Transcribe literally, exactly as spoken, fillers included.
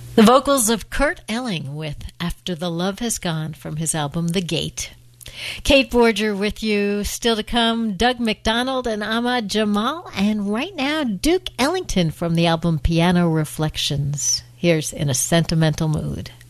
The vocals of Kurt Elling with After the Love Has Gone from his album The Gate. Kate Borger with you. Still to come, Doug McDonald and Ahmad Jamal. And right now, Duke Ellington from the album Piano Reflections. Here's In a Sentimental Mood.